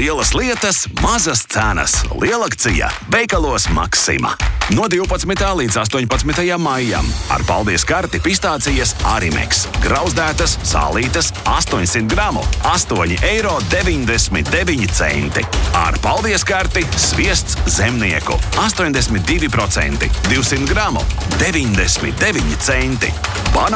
Lielas lietas, mazas cenas. Lielakcija veikalos Maksima. No 12. līdz 18. maijam. Ar paldies karti pistācijas Arimex. Grauzdētas, sālītas, 800 gramu, 8,99 €. Ar paldies karti sviests zemnieku. 82%, 200 gramu, 99 centi.